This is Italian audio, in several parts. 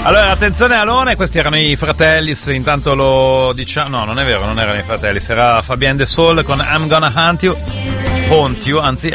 Allora, attenzione Alone, questi erano i Fratellis, intanto lo diciamo, no, non è vero, non erano i Fratellis, era Fabienne De Sol con I'm Gonna Hunt You, anzi,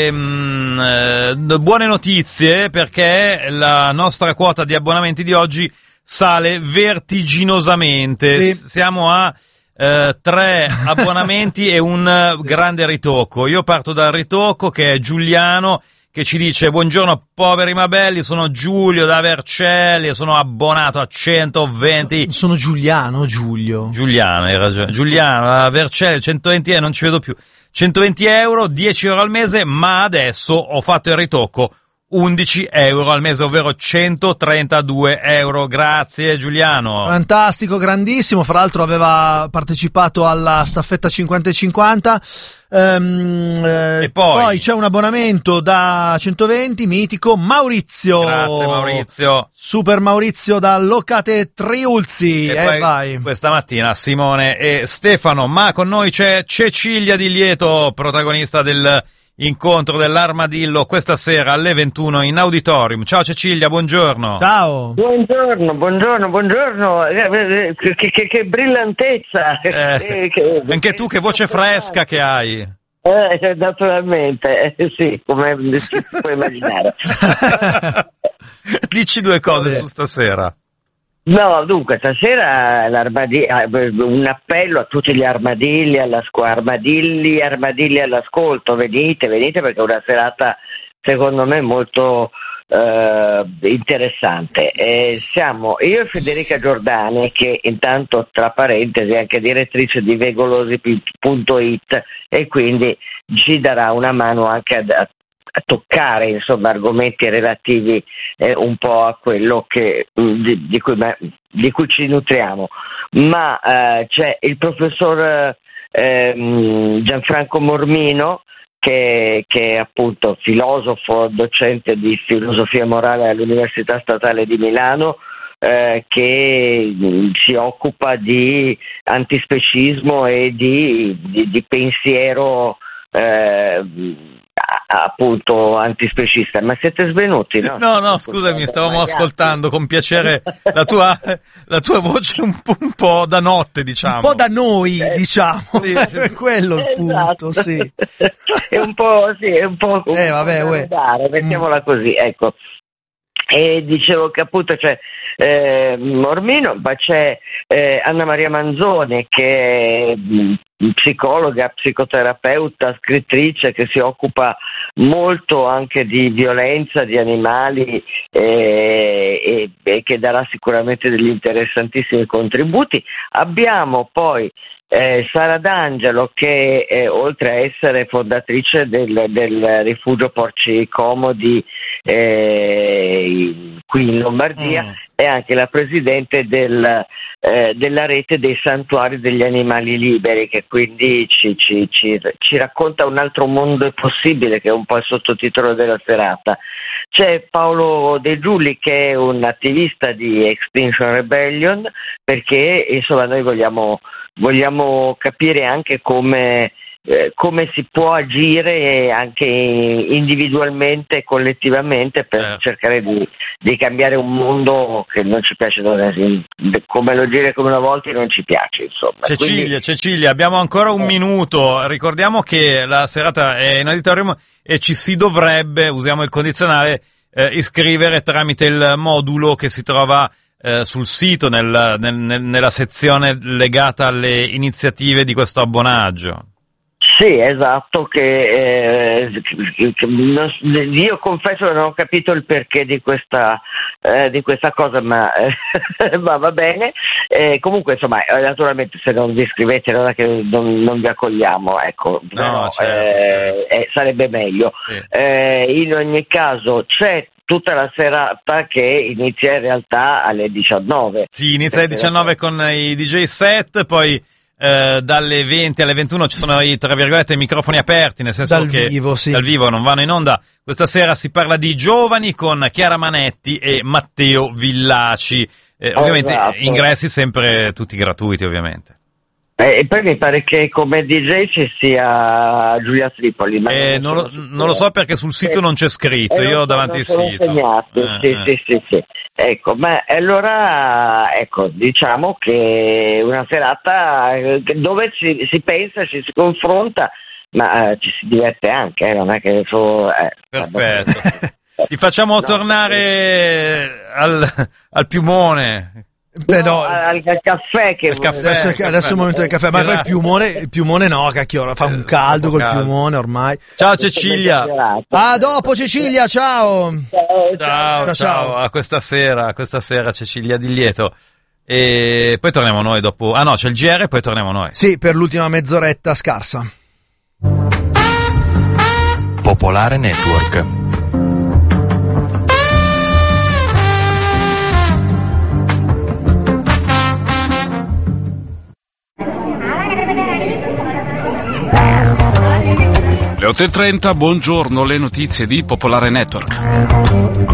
buone notizie perché la nostra quota di abbonamenti di oggi sale vertiginosamente, sì. Siamo a 3 abbonamenti e un grande ritocco. Io parto dal ritocco che è Giuliano, che ci dice: buongiorno poveri ma belli, sono Giulio da Vercelli e sono abbonato a 120. Sono Giuliano, hai ragione. Giuliano da Vercelli, 120 non ci vedo più. 120 euro, 10 euro al mese, ma adesso ho fatto il ritocco, 11 euro al mese, ovvero 132 euro. Grazie Giuliano. Fantastico, grandissimo. Fra l'altro aveva partecipato alla staffetta 50/50. E poi c'è un abbonamento da 120, mitico Maurizio. Grazie Maurizio. Super Maurizio da Locate Triulzi. E vai. Questa mattina Simone e Stefano, ma con noi c'è Cecilia Di Lieto, protagonista del incontro dell'Armadillo questa sera alle 21 in auditorium. Ciao Cecilia, buongiorno. Ciao. Buongiorno. Che brillantezza. Anche tu, che voce fresca che hai. Naturalmente, sì, come si può immaginare. Dici 2 cose su stasera. No, dunque, stasera un appello a tutti gli armadilli, armadilli all'ascolto, venite perché è una serata secondo me molto interessante. Siamo io e Federica Giordani, che intanto tra parentesi è anche direttrice di vegolosi.it e quindi ci darà una mano anche a toccare insomma argomenti relativi un po' a quello che di cui ci nutriamo, ma c'è il professor Gianfranco Mormino che è appunto filosofo, docente di filosofia morale all'Università Statale di Milano, che si occupa di antispecismo e di pensiero appunto antispecista. Ma siete svenuti? No, scusami, stavamo ascoltando con piacere la tua voce un po' da notte, diciamo. Un po' da noi, diciamo. Sì. È quello il punto, esatto. sì. È un po', mettiamola così, ecco. E dicevo che appunto c'è Mormino, ma c'è Anna Maria Manzoni, che è psicologa, psicoterapeuta, scrittrice, che si occupa molto anche di violenza di animali e che darà sicuramente degli interessantissimi contributi. Abbiamo poi Sara D'Angelo, che oltre a essere fondatrice del rifugio Porci Comodi qui in Lombardia, è anche la presidente della rete dei santuari degli animali liberi, che quindi ci racconta un altro mondo possibile, che è un po' il sottotitolo della serata. C'è Paolo De Giulli, che è un attivista di Extinction Rebellion, perché insomma noi vogliamo capire anche come si può agire anche individualmente e collettivamente per cercare di cambiare un mondo che non ci piace, come lo dire come una volta non ci piace, insomma. Cecilia, abbiamo ancora un minuto. Ricordiamo che la serata è in auditorium e ci si dovrebbe, usiamo il condizionale, iscrivere tramite il modulo che si trova sul sito nella sezione legata alle iniziative di questo abbonaggio. Sì, esatto, io confesso che non ho capito il perché di questa cosa, ma va bene. Comunque, insomma, naturalmente se non vi iscrivete non è che non vi accogliamo, ecco, no, però, certo. sarebbe meglio. Sì. In ogni caso c'è tutta la serata che inizia in realtà alle 19. Sì, inizia alle 19 con i DJ set, poi dalle 20 alle 21 ci sono i, tra virgolette, microfoni aperti, nel senso che dal vivo non vanno in onda. Questa sera si parla di giovani con Chiara Manetti e Matteo Villaci. Ovviamente ingressi sempre tutti gratuiti, ovviamente. E poi mi pare che come DJ ci sia Giulia Tripoli. Ma non lo so perché sul sito non c'è scritto, io ho davanti il sito. Sì. Ecco, ma allora ecco, diciamo che una serata dove si pensa, ci si confronta, ma ci si diverte anche, non è che perfetto. Ti facciamo tornare al piumone. Al caffè che adesso è il momento del caffè, ma poi il piumone no, cacchio, fa un caldo col piumone ormai. Ciao Cecilia. A dopo Cecilia, ciao. Ciao. A questa sera Cecilia Di Lieto. E poi torniamo noi dopo. Ah no, c'è il GR e poi torniamo noi. Sì, per l'ultima mezz'oretta scarsa. Popolare Network. Le 8:30, buongiorno, le notizie di Popolare Network.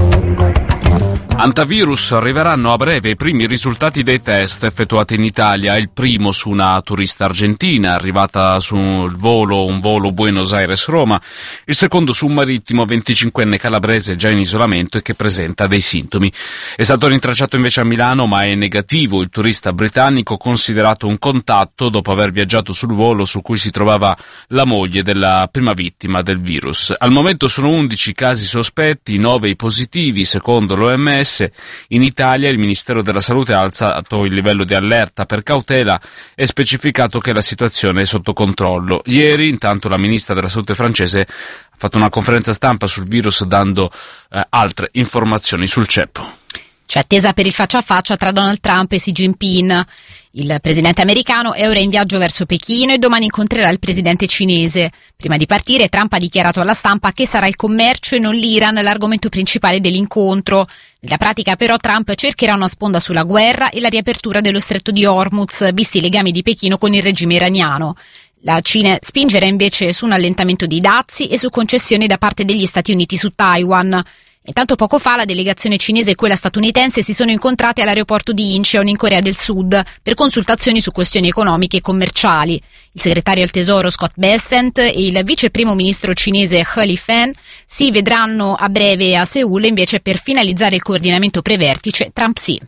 Antivirus, arriveranno a breve i primi risultati dei test effettuati in Italia, il primo su una turista argentina arrivata un volo Buenos Aires-Roma, il secondo su un marittimo 25enne calabrese già in isolamento e che presenta dei sintomi. È stato rintracciato invece a Milano, ma è negativo il turista britannico considerato un contatto dopo aver viaggiato sul volo su cui si trovava la moglie della prima vittima del virus. Al momento sono 11 casi sospetti, 9 i positivi secondo l'OMS. In Italia il Ministero della Salute ha alzato il livello di allerta per cautela e specificato che la situazione è sotto controllo. Ieri, intanto, la ministra della Salute francese ha fatto una conferenza stampa sul virus dando altre informazioni sul ceppo. C'è attesa per il faccia a faccia tra Donald Trump e Xi Jinping. Il presidente americano è ora in viaggio verso Pechino e domani incontrerà il presidente cinese. Prima di partire, Trump ha dichiarato alla stampa che sarà il commercio e non l'Iran l'argomento principale dell'incontro. Nella pratica, però, Trump cercherà una sponda sulla guerra e la riapertura dello stretto di Hormuz, visti i legami di Pechino con il regime iraniano. La Cina spingerà invece su un allentamento dei dazi e su concessioni da parte degli Stati Uniti su Taiwan. Intanto poco fa la delegazione cinese e quella statunitense si sono incontrate all'aeroporto di Incheon in Corea del Sud per consultazioni su questioni economiche e commerciali. Il segretario al tesoro Scott Bessent e il vice primo ministro cinese He Lifan si vedranno a breve a Seul invece per finalizzare il coordinamento pre-vertice Trump-Xi.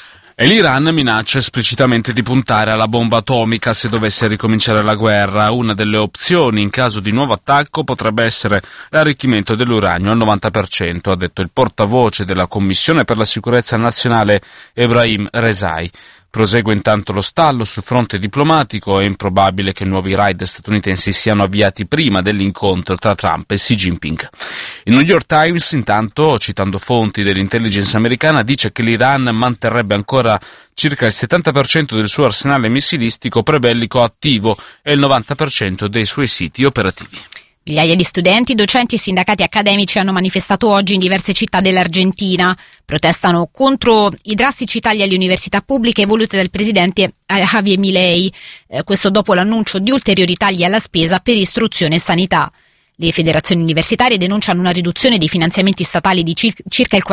E l'Iran minaccia esplicitamente di puntare alla bomba atomica se dovesse ricominciare la guerra. Una delle opzioni in caso di nuovo attacco potrebbe essere l'arricchimento dell'uranio al 90%, ha detto il portavoce della Commissione per la sicurezza nazionale Ebrahim Rezai. Prosegue intanto lo stallo sul fronte diplomatico, è improbabile che nuovi raid statunitensi siano avviati prima dell'incontro tra Trump e Xi Jinping. Il New York Times, intanto, citando fonti dell'intelligence americana, dice che l'Iran manterrebbe ancora circa il 70% del suo arsenale missilistico prebellico attivo e il 90% dei suoi siti operativi. Migliaia di studenti, docenti e sindacati accademici hanno manifestato oggi in diverse città dell'Argentina. Protestano contro i drastici tagli alle università pubbliche volute dal presidente Javier Milei. Questo dopo l'annuncio di ulteriori tagli alla spesa per istruzione e sanità. Le federazioni universitarie denunciano una riduzione dei finanziamenti statali di circa il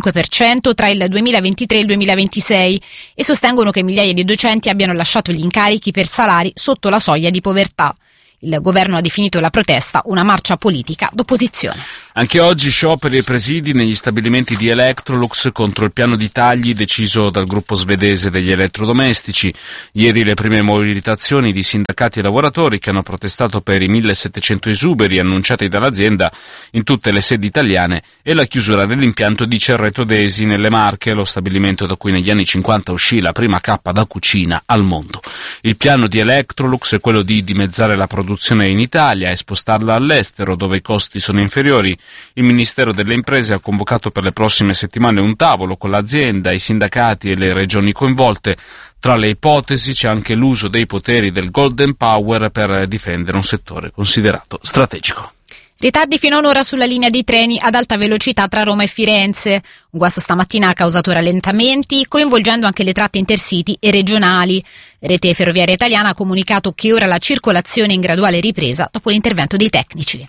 45% tra il 2023 e il 2026 e sostengono che migliaia di docenti abbiano lasciato gli incarichi per salari sotto la soglia di povertà. Il governo ha definito la protesta una marcia politica d'opposizione. Anche oggi scioperi e presidi negli stabilimenti di Electrolux contro il piano di tagli deciso dal gruppo svedese degli elettrodomestici. Ieri le prime mobilitazioni di sindacati e lavoratori che hanno protestato per i 1.700 esuberi annunciati dall'azienda in tutte le sedi italiane e la chiusura dell'impianto di Cerreto d'Esi nelle Marche, lo stabilimento da cui negli anni 50 uscì la prima cappa da cucina al mondo. Il piano di Electrolux è quello di dimezzare la produzione in Italia e spostarla all'estero dove i costi sono inferiori. Il Ministero delle Imprese ha convocato per le prossime settimane un tavolo con l'azienda, i sindacati e le regioni coinvolte. Tra le ipotesi c'è anche l'uso dei poteri del Golden Power per difendere un settore considerato strategico. Ritardi fino a un'ora sulla linea dei treni ad alta velocità tra Roma e Firenze. Un guasto stamattina ha causato rallentamenti, coinvolgendo anche le tratte intercity e regionali. Rete Ferroviaria Italiana ha comunicato che ora la circolazione è in graduale ripresa dopo l'intervento dei tecnici.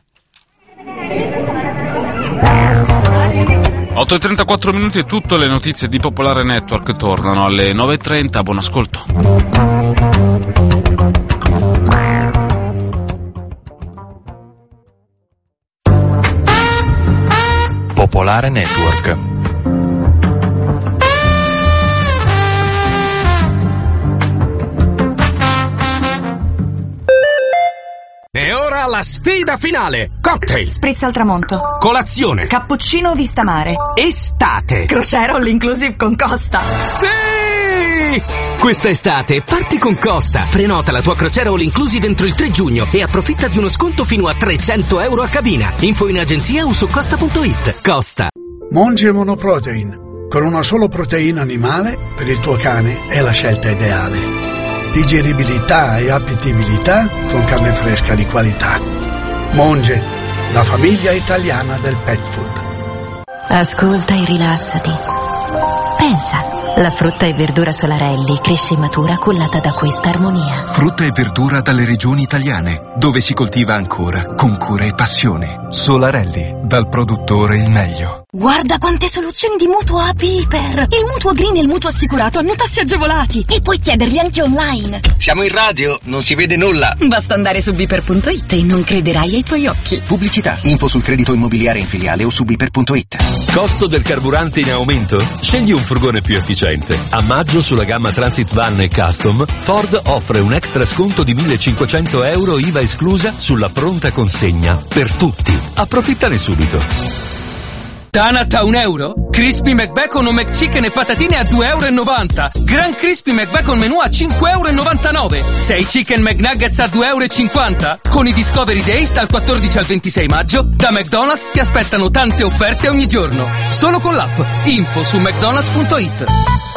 8:34 minuti e tutte le notizie di Popolare Network tornano alle 9:30. Buon ascolto. Popolare Network. alla sfida finale. Cocktail, spritz al tramonto, colazione, cappuccino vista mare, estate, crociera all inclusive con Costa. Sì! Questa estate parti con Costa. Prenota la tua crociera all inclusive entro il 3 giugno e approfitta di uno sconto fino a €300 a cabina. Info in agenzia o su costa.it. Costa. Monge Monoprotein. Con una solo proteina animale, per il tuo cane è la scelta ideale. Digeribilità e appetibilità con carne fresca di qualità. Monge, la famiglia italiana del pet food. Ascolta e rilassati. Pensa, la frutta e verdura Solarelli cresce e matura cullata da questa armonia. Frutta e verdura dalle regioni italiane, dove si coltiva ancora con cura e passione. Solarelli, dal produttore il meglio. Guarda quante soluzioni di mutuo a Piper! Il mutuo green e il mutuo assicurato hanno tassi agevolati e puoi chiederli anche online. Siamo in radio, non si vede nulla. Basta andare su Biper.it e non crederai ai tuoi occhi. Pubblicità, info sul credito immobiliare in filiale o su Biper.it. Costo del carburante in aumento? Scegli un furgone più efficiente. A maggio sulla gamma Transit Van e Custom, Ford offre un extra sconto di €1.500 IVA esclusa sulla pronta consegna. Per tutti. Approfittane subito. Tanat a €1? Crispy McBacon o McChicken e patatine a €2,90. Gran Crispy McBacon menù a €5,99. 6 Chicken McNuggets a €2,50. Con i Discovery Days dal 14 al 26 maggio, da McDonald's ti aspettano tante offerte ogni giorno. Solo con l'app. Info su mcdonalds.it.